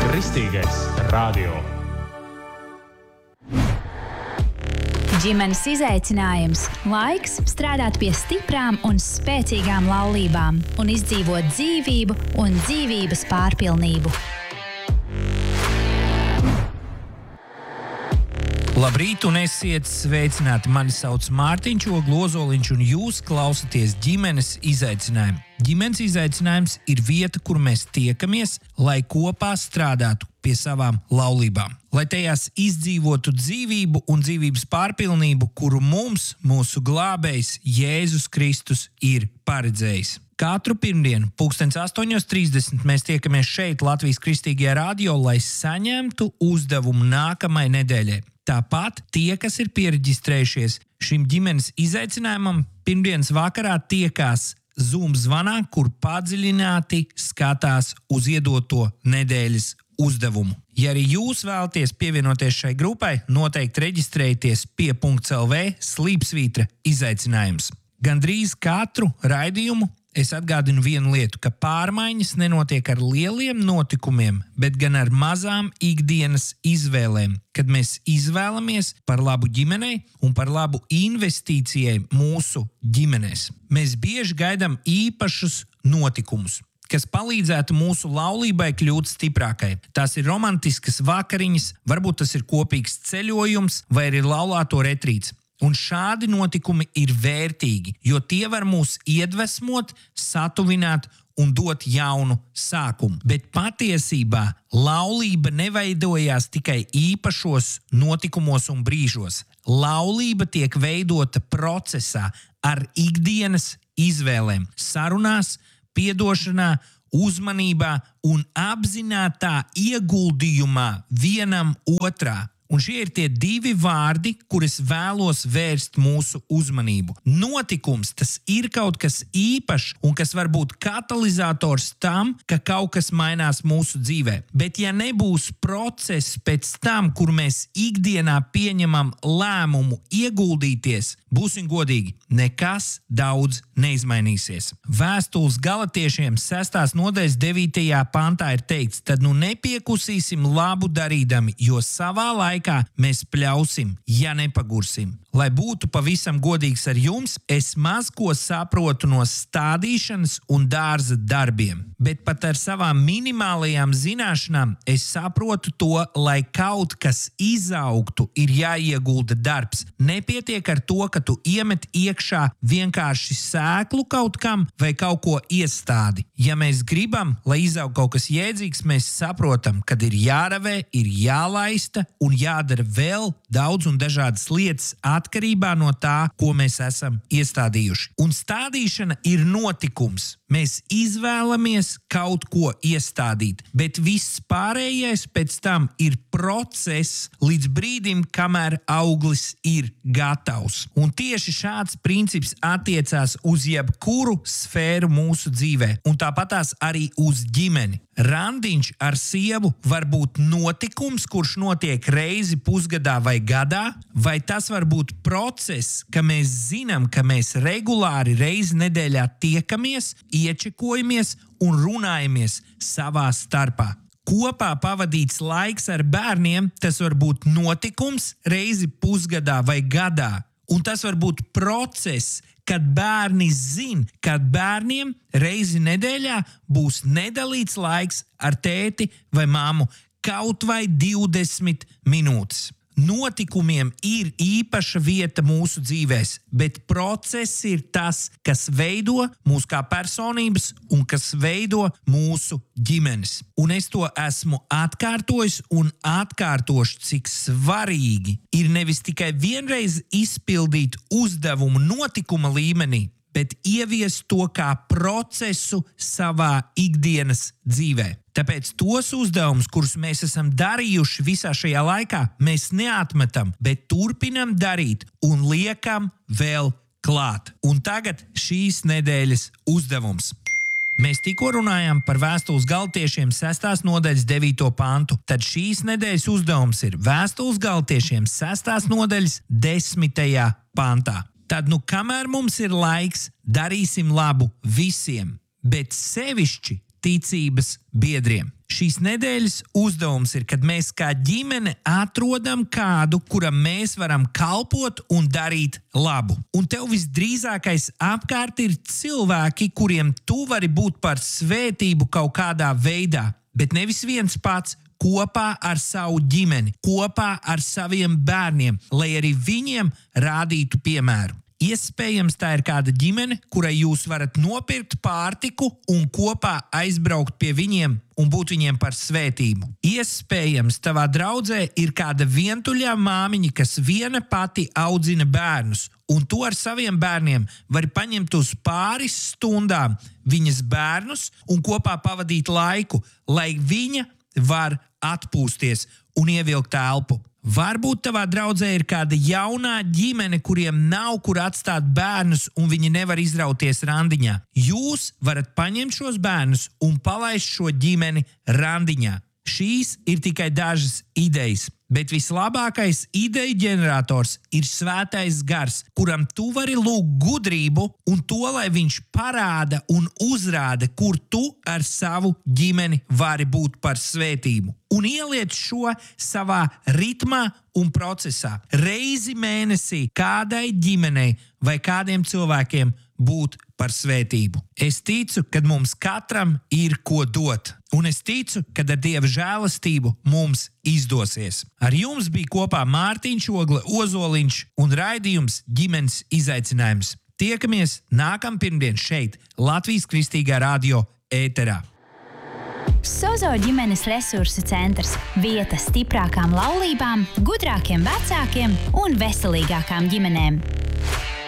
Kristīgais radio. Ģimenes izaicinājums, laiks strādāt pie stiprām un spēcīgām laulībām un izdzīvot dzīvību un dzīvības pārpilnību. Labrīt un esiet sveicināti. Mani sauc Mārtiņš Ozoliņš un jūs klausaties ģimenes izaicinājumu. Ģimenes izaicinājums ir vieta, kur mēs tiekamies, lai kopā strādātu pie savām laulībām. Lai tajās izdzīvotu dzīvību un dzīvības pārpilnību, kuru mums, mūsu glābējs Jēzus Kristus ir paredzējis. Katru pirmdienu, 8:30 mēs tiekamies šeit Latvijas Kristīgajā radio, lai saņemtu uzdevumu nākamajai nedēļai. Tāpat tie, kas ir pieregistrējušies šim ģimenes izaicinājumam, pirmdienas vakarā tiekās Zoom zvanā, kur padziļināti skatās uz iedoto nedēļas uzdevumu. Ja arī jūs vēlaties pievienoties šai grupai, noteikti reģistrējieties pie .lv/slīpsvītra izaicinājums. Gandrīz katru raidījumu es atgādinu vienu lietu, ka pārmaiņas nenotiek ar lieliem notikumiem, bet gan ar mazām ikdienas izvēlēm, kad mēs izvēlamies par labu ģimenei un par labu investīcijai mūsu ģimenēs. Mēs bieži gaidām īpašus notikumus, kas palīdzētu mūsu laulībai kļūt stiprākai. Tās ir romantiskas vakariņas, varbūt tas ir kopīgs ceļojums vai arī laulāto retrīts. Un šādi notikumi ir vērtīgi, jo tie var mūs iedvesmot, satuvināt un dot jaunu sākumu. Bet patiesībā laulība neveidojās tikai īpašos notikumos un brīžos. Laulība tiek veidota procesā ar ikdienas izvēlēm, sarunās, piedošanā, uzmanībā un apzinātā ieguldījumā vienam otrā. Un šie ir tie divi vārdi, kurus vēlos vērst mūsu uzmanību. Notikums, tas ir kaut kas īpašs un kas var būt katalizators tam, ka kaut kas mainās mūsu dzīvē. Bet ja nebūs process pēc tam, kur mēs ikdienā pieņemam lēmumu ieguldīties, būsim godīgi, nekas daudz neizmainīsies. Vēstules Galatiešiem 6. nodaļas 9. pantā ir teikts, tad nu nepiekusīsim labu darīdami, jo savā laikā mēs pļausim, ja nepagursim. Lai būtu pavisam godīgs ar jums, es maz ko saprotu no stādīšanas un dārza darbiem. Bet pat ar savām minimālajām zināšanām es saprotu to, lai kaut kas izaugtu, ir jāiegulda darbs. Nepietiek ar to, ka tu iemet iekšā vienkārši sēklu kaut kam vai kaut ko iestādi. Ja mēs gribam, lai izaug kaut kas jēdzīgs, mēs saprotam, kad ir jāravē, ir jālaista un jādara vēl daudz un dažādas lietas atkarībā no tā, ko mēs esam iestādījuši. Un stādīšana ir notikums. Mēs izvēlamies kaut ko iestādīt, bet viss pārējais pēc tam ir process līdz brīdim, kamēr auglis ir gatavs. Un tieši šāds princips attiecās uz jebkuru sfēru mūsu dzīvē, un tāpatās arī uz ģimeni. Randiņš ar sievu var būt notikums, kurš notiek reizi pusgadā vai gadā, vai tas var būt process, ka mēs zinām, ka mēs regulāri reizi nedēļā tiekamies, iečekojamies un runājamies savā starpā. Kopā pavadīts laiks ar bērniem, tas var būt notikums reizi pusgadā vai gadā. Un tas var būt process, kad bērni zina, ka bērniem reizi nedēļā būs nedalīts laiks ar tēti vai mammu kaut vai 20 minūtes. Notikumiem ir īpaša vieta mūsu dzīvēs, bet process ir tas, kas veido mūs kā personības un kas veido mūsu ģimenes. Un es to esmu atkārtojis un atkārtošu, cik svarīgi ir nevis tikai vienreiz izpildīt uzdevumu notikuma līmenī, bet ieviest to kā procesu savā ikdienas dzīvē. Tāpēc tos uzdevumus, kurus mēs esam darījuši visā šajā laikā, mēs neatmetam, bet turpinam darīt un liekam vēl klāt. Un tagad šīs nedēļas uzdevums. Mēs tikko runājām par vēstules Galatiešiem 6. nodaļas 9. pantu, tad šīs nedēļas uzdevums ir vēstules Galatiešiem 6. nodaļas 10. pantā. Tad, kamēr mums ir laiks, darīsim labu visiem, bet sevišķi ticības biedriem. Šīs nedēļas uzdevums ir, kad mēs kā ģimene atrodam kādu, kuram mēs varam kalpot un darīt labu. Un tev visdrīzākais apkārt ir cilvēki, kuriem tu vari būt par svētību kaut kādā veidā, bet nevis viens pats, kopā ar savu ģimeni, kopā ar saviem bērniem, lai arī viņiem rādītu piemēru. Iespējams, tā ir kāda ģimene, kurai jūs varat nopirkt pārtiku un kopā aizbraukt pie viņiem un būt viņiem par svētību. Iespējams, tavā draudzē ir kāda vientuļā māmiņa, kas viena pati audzina bērnus, un tu ar saviem bērniem vari paņemt uz pāris stundām viņas bērnus un kopā pavadīt laiku, lai viņa var atpūsties un ievilkt elpu. Varbūt tavā draudzē ir kāda jaunā ģimene, kuriem nav kur atstāt bērnus un viņi nevar izrauties randiņā. Jūs varat paņemt šos bērnus un palaist šo ģimeni randiņā. Šīs ir tikai dažas idejas, bet vislabākais ideju ģenerators ir Svētais Gars, kuram tu vari lūgt gudrību un to, lai viņš parāda un uzrāda, kur tu ar savu ģimeni vari būt par svētību. Un ieliec šo savā ritmā un procesā. Reizi mēnesī kādai ģimenei vai kādiem cilvēkiem būt par svētību. Es ticu, ka mums katram ir ko dot. Un es ticu, ka ar Dieva žēlastību mums izdosies. Ar jums bija kopā Mārtiņš Ogle, Ozoliņš un raidījums ģimenes izaicinājums. Tiekamies nākamā pirmdien šeit, Latvijas Kristīgā radio ēterā. Sozo ģimenes resursu centrs – vieta stiprākām laulībām, gudrākiem vecākiem un veselīgākām ģimenēm.